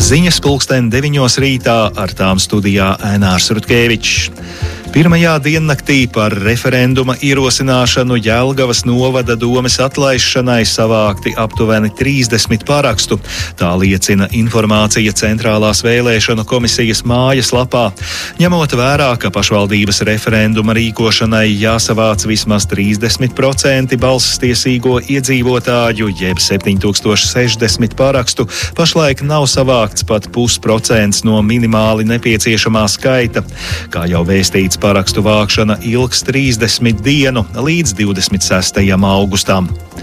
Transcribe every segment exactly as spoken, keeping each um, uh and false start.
Ziņas pulksten deviņos rītā, ar tām studijā Ainārs Rutkevičs. Pirmajā diennaktī par referenduma ierosināšanu Jelgavas novada domes atlaišanai savākti aptuveni trīsdesmit parakstu. Tā liecina informācija Centrālās vēlēšanu komisijas mājaslapā. Ņemot vērā, ka pašvaldības referenduma rīkošanai jāsavāc vismaz trīsdesmit procenti balsstiesīgo iedzīvotāju, jeb septiņi tūkstoši sešdesmit parakstu, pašlaik nav savākts pat pusprocents no minimāli nepieciešamā skaita. Kā jau vēstīts, parakstu vākšana ilgs trīsdesmit dienu līdz divdesmit sestajam augustam.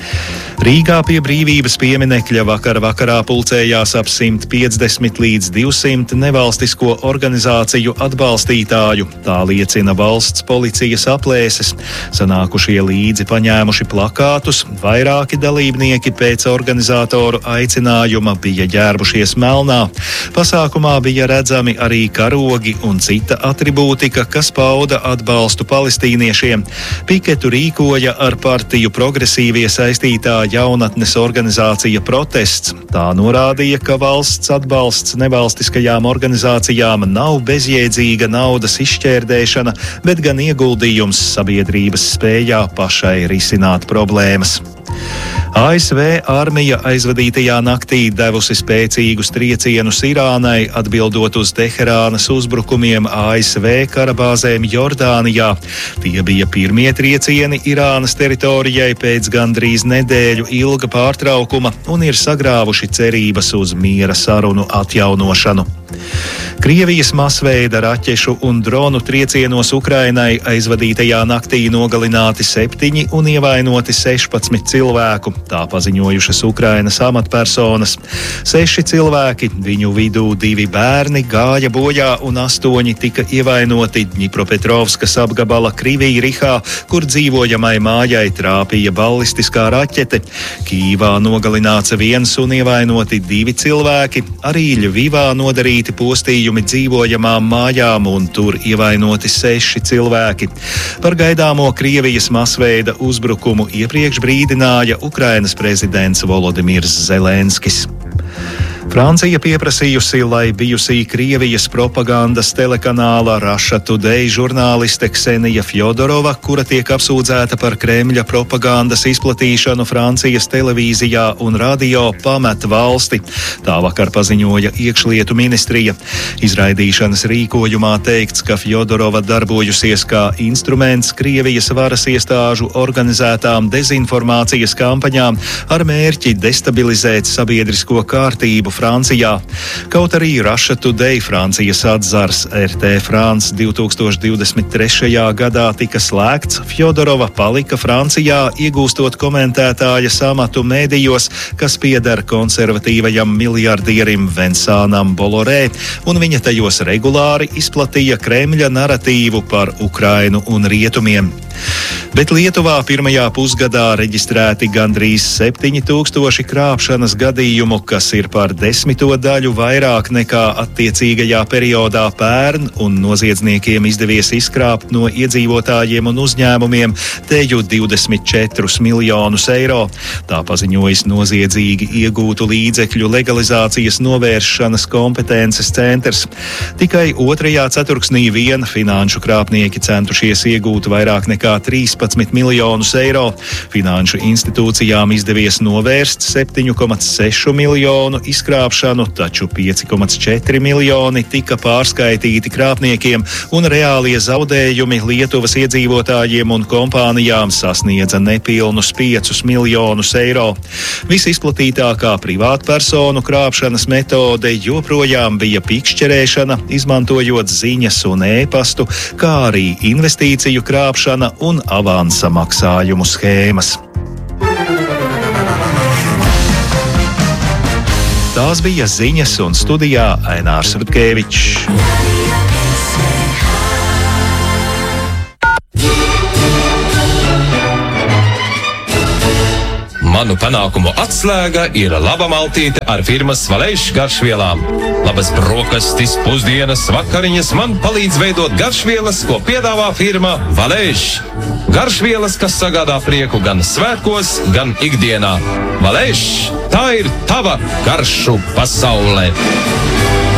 Rīgā pie Brīvības pieminekļa vakar vakarā pulcējās ap simt piecdesmit līdz divsimt nevalstisko organizāciju atbalstītāju. Tā liecina valsts policijas aplēses. Sanākušie līdzi paņēmuši plakātus, vairāki dalībnieki pēc organizātoru aicinājuma bija ģērbušies melnā. Pasākumā bija redzami arī karogi un cita atribūtika, kas pauda atbalstu palestīniešiem. Piketu rīkoja ar partiju progresīvie saistītā jaunatnes organizācija Protests. Tā norādīja, ka valsts atbalsts nevalstiskajām organizācijām nav bezjēdzīga naudas izšķērdēšana, bet gan ieguldījums sabiedrības spējā pašai risināt problēmas. A S V armija aizvadītajā naktī devusi spēcīgus triecienus Irānai, atbildot uz Teherānas uzbrukumiem A S V karabāzēm Jordānijā. Tie bija pirmie triecieni Irānas teritorijai pēc gandrīz nedēļu ilga pārtraukuma un ir sagrāvuši cerības uz miera sarunu atjaunošanu. Krievijas masveida raķešu un dronu triecienos Ukrainai aizvadītajā naktī nogalināti septiņi un ievainoti sešpadsmit cilvēku. Tā paziņojušas Ukrainas amatpersonas. Seši cilvēki, viņu vidū divi bērni, gāja bojā un astoņi tika ievainoti Dņipropetrovskas apgabala Krivij-Rihā, kur dzīvojamai mājai trāpīja ballistiskā raķete. Kīvā nogalināts viens un ievainoti divi cilvēki, arī Ļvivā nodarīti postījumi dzīvojamām mājām un tur ievainoti seši cilvēki. Par gaidāmo Krievijas masveida uzbrukumu iepriekš brīdināja Ukrainas prezidents Volodimirs Zelenskis. Francija pieprasījusi, lai bijusī Krievijas propagandas telekanāla Russia Today žurnāliste Ksenija Fjodorova, kura tiek apsūdzēta par Kremļa propagandas izplatīšanu Francijas televīzijā un radio, pamet valsti. Tā vakar paziņoja iekšlietu ministrija. Izraidīšanas rīkojumā teikts, ka Fjodorova darbojusies kā instruments Krievijas varas iestāžu organizētām dezinformācijas kampaņām ar mērķi destabilizēt sabiedrisko kārtību Francijā. Kaut arī Russia Today Francijas atzars R T France divtūkstoš divdesmit trešajā gadā tika slēgts, Fjodorova palika Francijā, iegūstot komentētājas amatu mēdījos, kas pieder konservatīvajam miljardierim Vincānam Bolloré, un viņa tajos regulāri izplatīja Kremļa naratīvu par Ukrainu un rietumiem. Bet Lietuvā pirmajā pusgadā reģistrēti gandrīz septiņi tūkstoši krāpšanas gadījumu, kas ir par desmito daļu vairāk nekā attiecīgajā periodā pērn, un noziedzniekiem izdevies izkrāpt no iedzīvotājiem un uzņēmumiem teju divdesmit četrus miljonus eiro. Tā paziņojas noziedzīgi iegūtu līdzekļu legalizācijas novēršanas kompetences centrs. Tikai otrajā ceturksnī vien finanšu krāpnieki centušies iegūt vairāk nekā trīspadsmit miljonus eiro. Finanšu institūcijām izdevies novērst septiņu komats sešu miljonu izkrāpšanu, taču pieci komats četri miljoni tika pārskaitīti krāpniekiem, un reālie zaudējumi Lietuvas iedzīvotājiem un kompānijām sasniedza nepilnus piecus miljonus eiro. Visizplatītākā privātpersonu krāpšanas metode joprojām bija pikšķerēšana, izmantojot ziņas un ēpastu, kā arī investīciju krāpšana un avansa maksājumu schēmas. Tās bija ziņas, un studijā Ainārs Rutkevičs. Manu panākumu atslēga ir laba maltīte ar firmas Valēš garšvielām. Labas brokastis, pusdienas, vakariņas man palīdz veidot garšvielas, ko piedāvā firma Valēš. Garšvielas, kas sagādā prieku gan svētkos, gan ikdienā. Valēš, tā ir tava garšu pasaulē.